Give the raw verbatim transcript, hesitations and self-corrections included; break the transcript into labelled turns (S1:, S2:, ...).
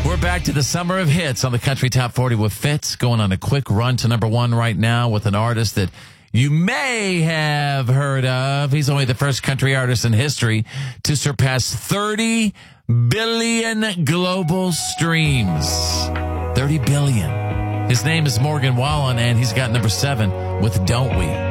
S1: We're back to the summer of hits on the Country Top forty with Fitz, going on a quick run to number one right now with an artist that you may have heard of. He's only the first country artist in history to surpass thirty billion global streams. thirty billion. His name is Morgan Wallen, and he's got number seven with Don't We.